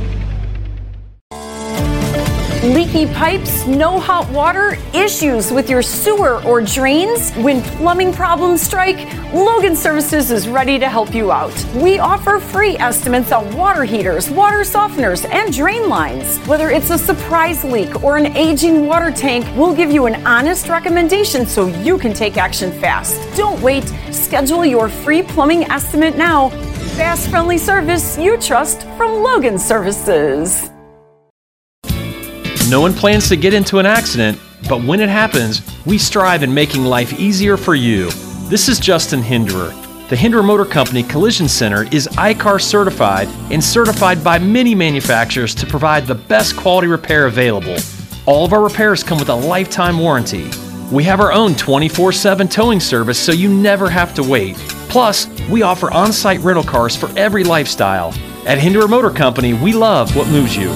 Leaky pipes, no hot water, issues with your sewer or drains? When plumbing problems strike, Logan Services is ready to help you out. We offer free estimates on water heaters, water softeners, and drain lines. Whether it's a surprise leak or an aging water tank, we'll give you an honest recommendation so you can take action fast. Don't wait. Schedule your free plumbing estimate now. Fast, friendly service you trust from Logan Services. No one plans to get into an accident, but when it happens, we strive in making life easier for you. This is Justin Hinderer. The Hinderer Motor Company Collision Center is ICAR certified and certified by many manufacturers to provide the best quality repair available. All of our repairs come with a lifetime warranty. We have our own 24/7 towing service so you never have to wait. Plus, we offer on-site rental cars for every lifestyle. At Hinderer Motor Company, we love what moves you.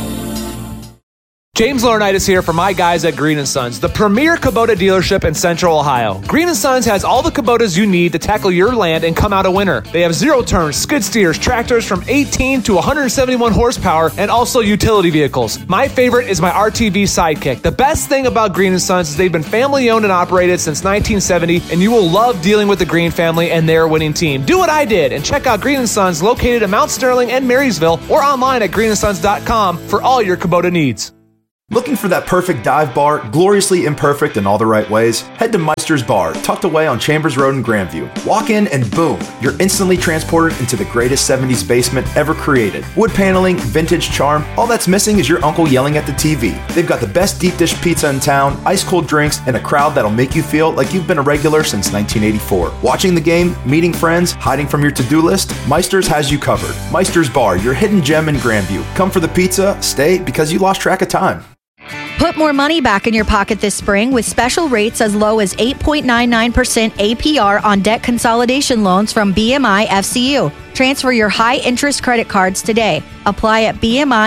James Laurinaitis here for my guys at Green & Sons, the premier Kubota dealership in Central Ohio. Green & Sons has all the Kubotas you need to tackle your land and come out a winner. They have zero-turn skid steers, tractors from 18 to 171 horsepower, and also utility vehicles. My favorite is my RTV Sidekick. The best thing about Green & Sons is they've been family-owned and operated since 1970, and you will love dealing with the Green family and their winning team. Do what I did and check out Green & Sons located in Mount Sterling and Marysville or online at greenandsons.com for all your Kubota needs. Looking for that perfect dive bar, gloriously imperfect in all the right ways? Head to Meister's Bar, tucked away on Chambers Road in Grandview. Walk in and boom, you're instantly transported into the greatest 70s basement ever created. Wood paneling, vintage charm, all that's missing is your uncle yelling at the TV. They've got the best deep dish pizza in town, ice cold drinks, and a crowd that'll make you feel like you've been a regular since 1984. Watching the game, meeting friends, hiding from your to-do list, Meister's has you covered. Meister's Bar, your hidden gem in Grandview. Come for the pizza, stay because you lost track of time. Put more money back in your pocket this spring with special rates as low as 8.99% APR on debt consolidation loans from BMI FCU. Transfer your high-interest credit cards today. Apply at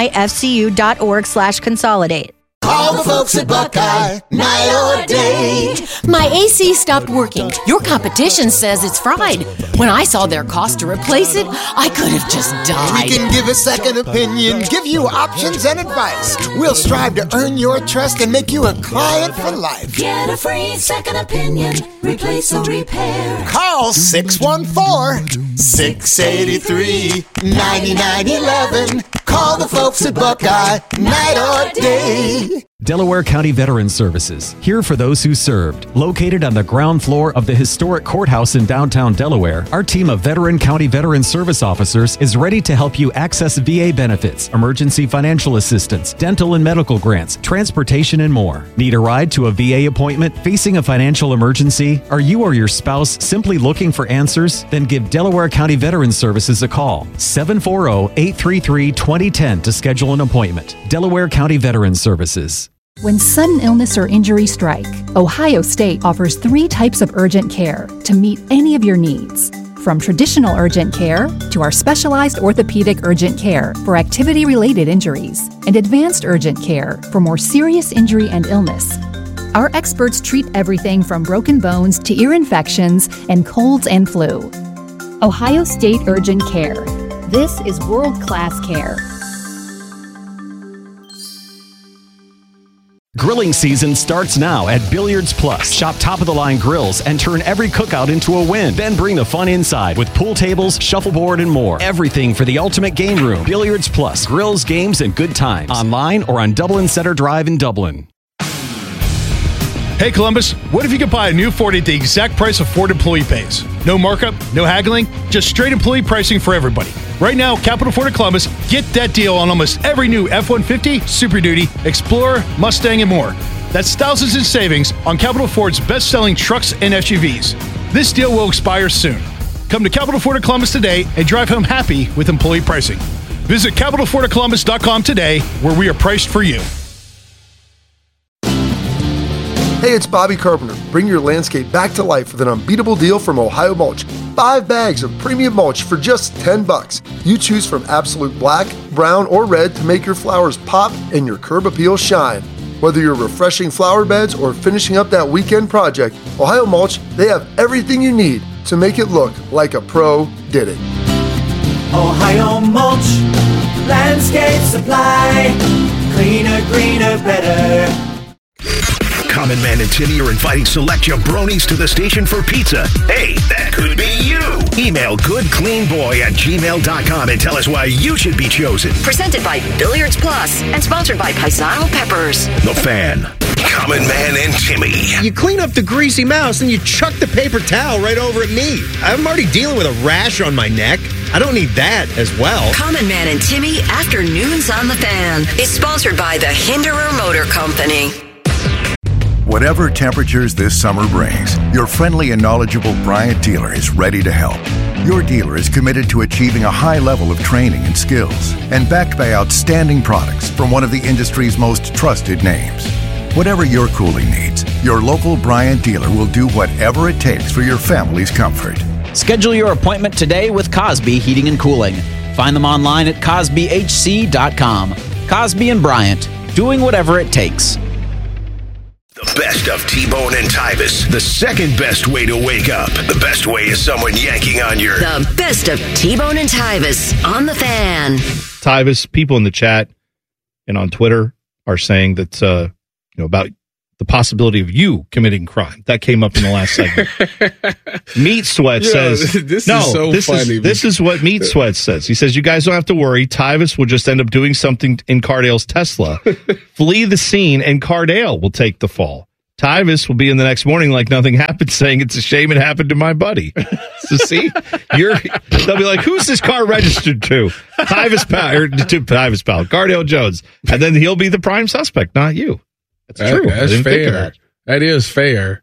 bmifcu.org/consolidate. Call the folks at Buckeye, night or day. My AC stopped working. Your competition says it's fried. When I saw their cost to replace it, I could have just died. We can give a second opinion, give you options and advice. We'll strive to earn your trust and make you a client for life. Get a free second opinion, replace or repair. Call 614-683-9911. Call the folks at Buckeye, night or day. Delaware County Veterans Services, here for those who served. Located on the ground floor of the historic courthouse in downtown Delaware, our team of Veteran County Veterans Service officers is ready to help you access VA benefits, emergency financial assistance, dental and medical grants, transportation, and more. Need a ride to a VA appointment? Facing a financial emergency? Are you or your spouse simply looking for answers? Then give Delaware County Veterans Services a call. 740-833-2010 to schedule an appointment. Delaware County Veterans Services. When sudden illness or injury strike, Ohio State offers 3 types of urgent care to meet any of your needs. From traditional urgent care to our specialized orthopedic urgent care for activity-related injuries and advanced urgent care for more serious injury and illness. Our experts treat everything from broken bones to ear infections and colds and flu. Ohio State Urgent Care. This is world-class care. Grilling season starts now at Billiards Plus. Shop top-of-the-line grills and turn every cookout into a win. Then bring the fun inside with pool tables, shuffleboard, and more. Everything for the ultimate game room. Billiards Plus. Grills, games, and good times. Online or on Dublin Center Drive in Dublin. Hey Columbus, what if you could buy a new Ford at the exact price of Ford employee pays? No markup, no haggling, just straight employee pricing for everybody. Right now, Capital Ford of Columbus, get that deal on almost every new F-150, Super Duty, Explorer, Mustang, and more. That's thousands in savings on Capital Ford's best-selling trucks and SUVs. This deal will expire soon. Come to Capital Ford of Columbus today and drive home happy with employee pricing. Visit CapitalFordofColumbus.com today, where we are priced for you. Hey, it's Bobby Carpenter. Bring your landscape back to life with an unbeatable deal from Ohio Mulch. 5 bags of premium mulch for just $10. You choose from absolute black, brown, or red to make your flowers pop and your curb appeal shine. Whether you're refreshing flower beds or finishing up that weekend project, Ohio Mulch, they have everything you need to make it look like a pro did it. Ohio Mulch, landscape supply, cleaner, greener, better. Common Man and Timmy are inviting select jabronis to the station for pizza. Hey, that could be you. Email goodcleanboy@gmail.com and tell us why you should be chosen. Presented by Billiards Plus and sponsored by Paisano Peppers. The Fan. Common Man and Timmy. You clean up the greasy mouse and you chuck the paper towel right over at me. I'm already dealing with a rash on my neck. I don't need that as well. Common Man and Timmy Afternoons on the Fan is sponsored by the Hinderer Motor Company. Whatever temperatures this summer brings, your friendly and knowledgeable Bryant dealer is ready to help. Your dealer is committed to achieving a high level of training and skills, and backed by outstanding products from one of the industry's most trusted names. Whatever your cooling needs, your local Bryant dealer will do whatever it takes for your family's comfort. Schedule your appointment today with Cosby Heating and Cooling. Find them online at CosbyHC.com. Cosby and Bryant, doing whatever it takes. The best of T-Bone and Tyvis. The second best way to wake up. The best way is someone yanking on your... The best of T-Bone and Tyvis on the Fan. Tyvis, people in the chat and on Twitter are saying that, about the possibility of you committing crime. That came up in the last segment. Meat Sweat says... This is what Meat Sweat says. He says, you guys don't have to worry. Tyvis will just end up doing something in Cardale's Tesla. Flee the scene, and Cardale will take the fall. Tyvis will be in the next morning like nothing happened, saying it's a shame it happened to my buddy. So see, they'll be like, who's this car registered to? Tyvis Powell, Cardale Jones. And then he'll be the prime suspect, not you. That's true. That's fair. That is fair.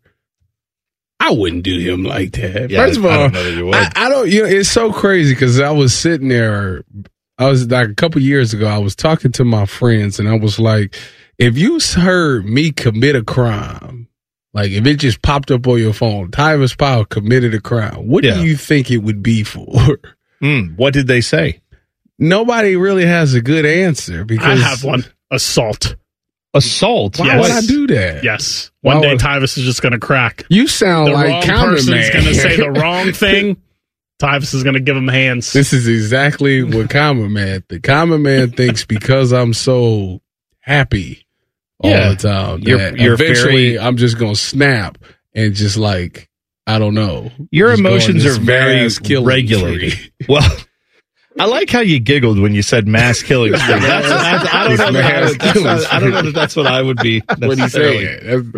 I wouldn't do him like that. Yeah, First of all, I don't know that you would. I don't. It's so crazy because I was sitting there. I was like a couple years ago. I was talking to my friends, and I was like, "If you heard me commit a crime, like if it just popped up on your phone, Tyvis Powell committed a crime. What do you think it would be for?" What did they say? Nobody really has a good answer because I have one: assault. Assault? Why would I do that? Yes. One day Tyvis is just going to crack. You sound the like wrong Common person's Man. going to say the wrong thing. Tyvis is going to give him hands. This is exactly what Common Man. The Common Man thinks because I'm so happy all the time. You're eventually I'm just going to snap and just like, I don't know. Your just emotions are very regulated. Well, I like how you giggled when you said mass killing spree. I don't know that that's what I would be. What he said.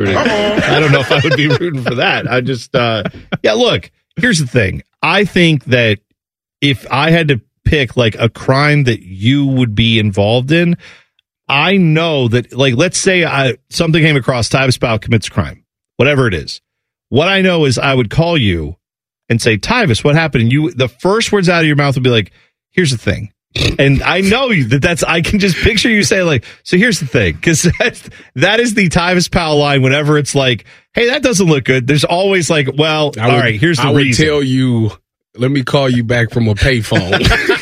I don't know if I would be rooting for that. I just, look, here's the thing. I think that if I had to pick like a crime that you would be involved in, I know that, like, let's say something came across, Tyvis Powell commits a crime, whatever it is. What I know is I would call you and say, Tyvis, what happened? And the first words out of your mouth would be like, here's the thing. And I know I can just picture you saying like, so here's the thing. Cause that is the Tyvis Powell line. Whenever it's like, hey, that doesn't look good. There's always like, well, all right, here's the reason. I would tell you, let me call you back from a payphone.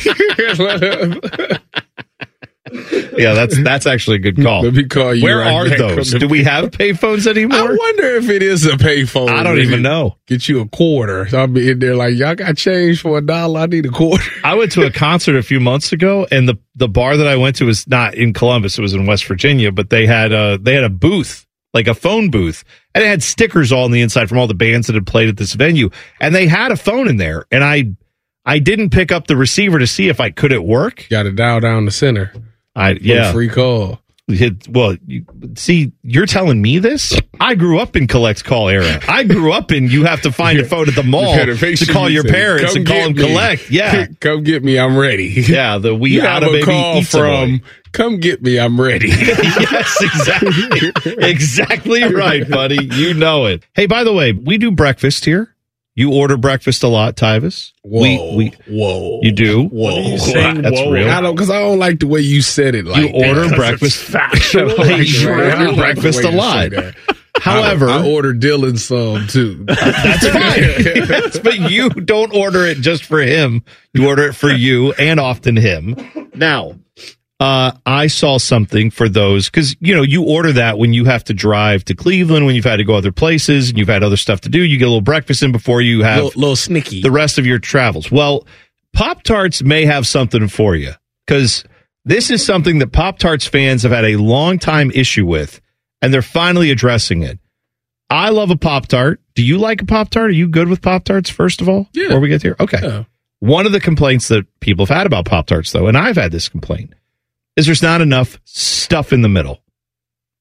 Yeah, that's actually a good call. Let me call you. Where right are back those? from the Do we have payphones anymore? I wonder if it is a payphone. I don't even know. Get you a quarter. So I'll be in there like, y'all got change for $1. I need a quarter. I went to a concert a few months ago, and the bar that I went to was not in Columbus. It was in West Virginia, but they had a booth, like a phone booth, and it had stickers all on the inside from all the bands that had played at this venue. And they had a phone in there, and I didn't pick up the receiver to see if could it work. Got to dial down the center. Free call. Well, you're telling me this? I grew up in collect call era. I grew up in you have to find a phone at the mall to call your parents and call them collect. Yeah, come get me. I'm ready. Yeah, we out of baby call from. Come get me. I'm ready. Yes, exactly right, buddy. You know it. Hey, by the way, we do breakfast here. You order breakfast a lot, Tyvis. Whoa. You do? Whoa. What are you saying? That's whoa? real. I don't, because I don't like the way you said it. Like you order breakfast. Factual. You order breakfast a lot. However, I order Dylan some too. That's fine. Yes, but you don't order it just for him. You order it for you and often him. Now, I saw something for those because, you order that when you have to drive to Cleveland, when you've had to go other places and you've had other stuff to do. You get a little breakfast in before you have little snicky the rest of your travels. Well, Pop-Tarts may have something for you because this is something that Pop-Tarts fans have had a long time issue with, and they're finally addressing it. I love a Pop-Tart. Do you like a Pop-Tart? Are you good with Pop-Tarts, first of all? Yeah. Before we get here? Okay. Yeah. One of the complaints that people have had about Pop-Tarts, though, and I've had this complaint, is there's not enough stuff in the middle.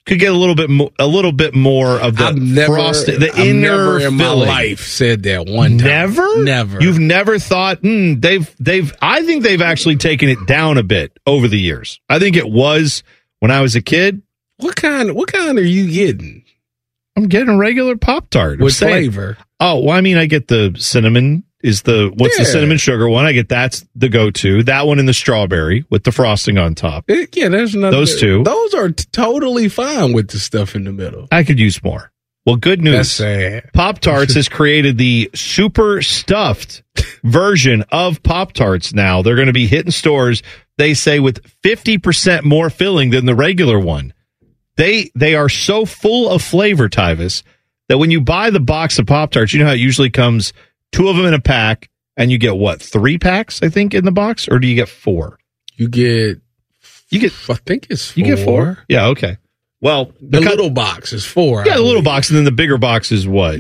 could get a little bit more of the frosting, the inner never in my filling. life said that one time. Never. You've never thought they've. I think they've actually taken it down a bit over the years. I think it was when I was a kid. What kind are you getting? I'm getting a regular Pop-Tart. With flavor. Oh, well, I mean, I get the cinnamon. The cinnamon sugar one? I get that's the go-to. That one and the strawberry with the frosting on top. There's another. Those two. Those are totally fine with the stuff in the middle. I could use more. Well, good news. That's sad. Pop-Tarts has created the super stuffed version of Pop-Tarts now. They're going to be hitting stores, they say, with 50% more filling than the regular one. They are so full of flavor, Tyvis, that when you buy the box of Pop-Tarts, you know how it usually comes 2 of them in a pack, and you get what, 3 packs, I think, in the box? Or do you get 4? You get I think it's 4. You get 4? Yeah, okay. Well, the little box is 4. Yeah, the little box, and then the bigger box is what?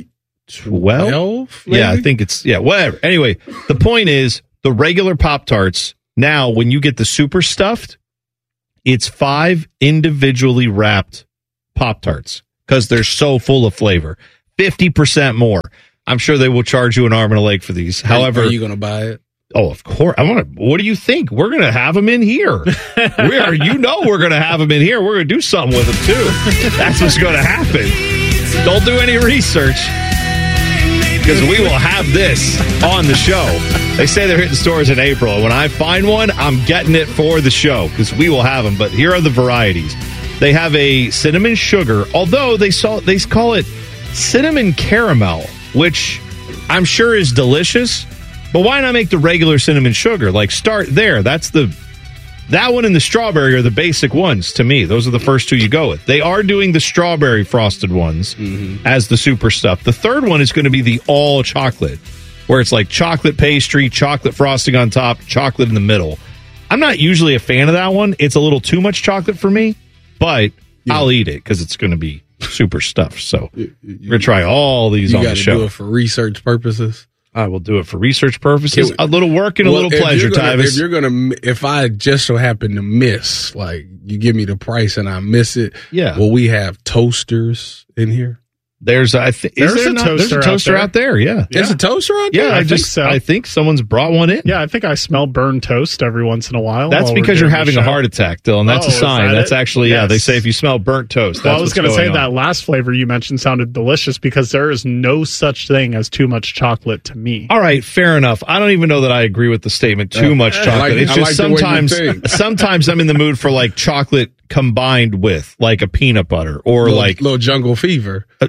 12? Maybe? Yeah, I think it's, whatever. Anyway, the point is, the regular Pop-Tarts, now, when you get the super stuffed, it's 5 individually wrapped Pop-Tarts, because they're so full of flavor. 50% more. I'm sure they will charge you an arm and a leg for these. However, are you going to buy it? Oh, of course. What do you think? We're going to have them in here. We're going to have them in here. We're going to do something with them too. That's what's going to happen. Don't do any research, because we will have this on the show. They say they're hitting stores in April. And when I find one, I'm getting it for the show, because we will have them. But here are the varieties. They have a cinnamon sugar, although they call it cinnamon caramel, which I'm sure is delicious, but why not make the regular cinnamon sugar? Like, start there. That one and the strawberry are the basic ones to me. Those are the first 2 you go with. They are doing the strawberry frosted ones as the super stuff. The third one is going to be the all chocolate, where it's like chocolate pastry, chocolate frosting on top, chocolate in the middle. I'm not usually a fan of that one. It's a little too much chocolate for me, but I'll eat it because it's going to be super stuff. So we're going to try all these on the show. You got to do it for research purposes. I will do it for research purposes. A little work and a little pleasure, Tyvis. If I just so happen to miss, like you give me the price and I miss it, will we have toasters in here? There's a toaster out there. Yeah. There's a toaster out there? Yeah, I think someone's brought one in. Yeah, I think I smell burned toast every once in a while. That's because you're having a heart attack, Dylan. That's a sign. That's actually, they say if you smell burnt toast, I was going to say that last flavor you mentioned sounded delicious, because there is no such thing as too much chocolate to me. All right, fair enough. I don't even know that I agree with the statement, too much chocolate. It's just sometimes I'm in the mood for like chocolate combined with like a peanut butter or like little jungle fever. I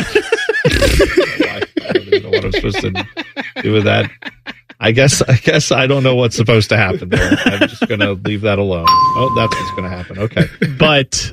don't even know what I'm supposed to do with that. I guess I don't know what's supposed to happen there. I'm just going to leave that alone. Oh, that's what's going to happen. Okay. But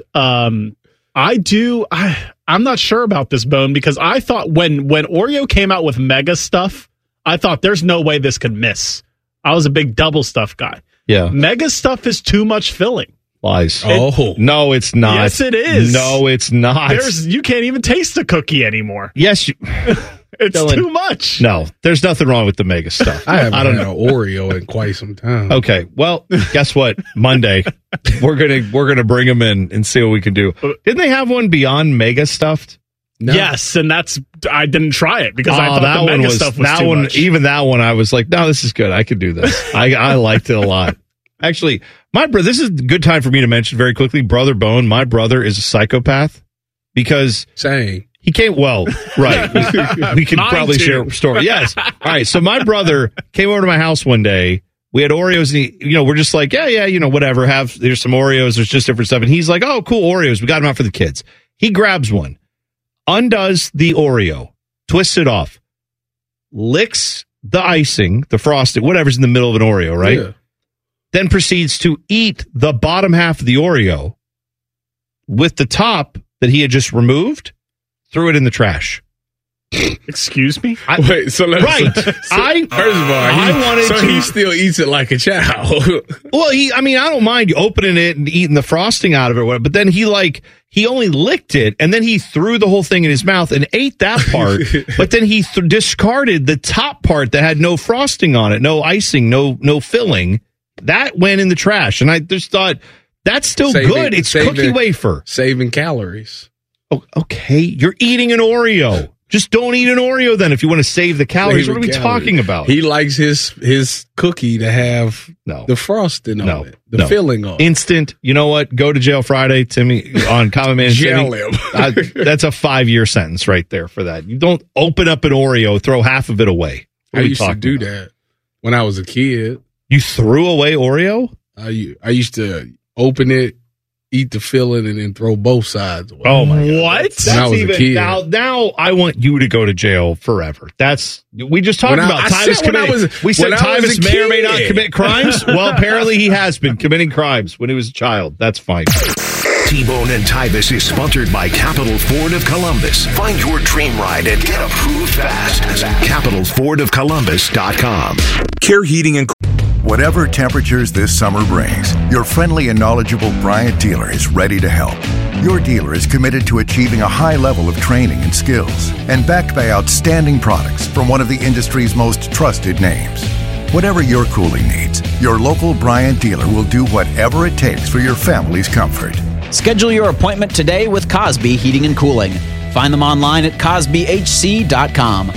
I'm not sure about this, Bone, because I thought when Oreo came out with Mega Stuff, I thought there's no way this could miss. I was a big double stuff guy. Yeah. Mega Stuff is too much filling. Lies. No, it's not. Yes, it is. No, it's not. You can't even taste the cookie anymore. Yes, it's Dylan, too much. No, there's nothing wrong with the Mega Stuff. I don't know Oreo in quite some time. Okay, well, guess what? Monday, we're gonna bring them in and see what we can do. Didn't they have one beyond Mega Stuffed? No. Yes, and I didn't try it because I thought the Mega Stuff was too much. Even that one, I was like, no, this is good. I could do this. I liked it a lot. Actually, this is a good time for me to mention very quickly, Brother Bone. My brother is a psychopath because he came, right. We can probably share a story. Yes. All right. So my brother came over to my house one day. We had Oreos and we're just like, yeah, whatever. There's some Oreos. There's just different stuff. And he's like, oh, cool, Oreos. We got them out for the kids. He grabs one, undoes the Oreo, twists it off, licks the icing, the frosting, whatever's in the middle of an Oreo, right? Yeah. Then proceeds to eat the bottom half of the Oreo with the top that he had just removed, threw it in the trash. Excuse me? Wait, so let's... Right. He still eats it like a child. Well, I don't mind you opening it and eating the frosting out of it, but then he only licked it, and then he threw the whole thing in his mouth and ate that part, but then he discarded the top part that had no frosting on it, no icing, no filling. That went in the trash, and I just thought That's still good. It's cookie wafer. Saving calories. Oh, okay, you're eating an Oreo. Just don't eat an Oreo then if you want to save the calories. What are we talking about? He likes his cookie to have the frosting on it, the filling on it. Instant. You know what? Go to jail Friday, Timmy, on Common Man. Jail him. That's a 5-year sentence right there for that. You don't open up an Oreo, throw half of it away. I used to do that when I was a kid. You threw away Oreo? I used to open it, eat the filling, and then throw both sides away. Oh my God! What? That's I was even a kid. now. I want you to go to jail forever. We just talked about Tyvus committing. We said Tyvus may or may not commit crimes. Well, apparently he has been committing crimes when he was a child. That's fine. T-Bone and Tyvus is sponsored by Capital Ford of Columbus. Find your dream ride and get approved fast. CapitalFordOfColumbus.com. Care Heating and Whatever temperatures this summer brings, your friendly and knowledgeable Bryant dealer is ready to help. Your dealer is committed to achieving a high level of training and skills, and backed by outstanding products from one of the industry's most trusted names. Whatever your cooling needs, your local Bryant dealer will do whatever it takes for your family's comfort. Schedule your appointment today with Cosby Heating and Cooling. Find them online at CosbyHC.com.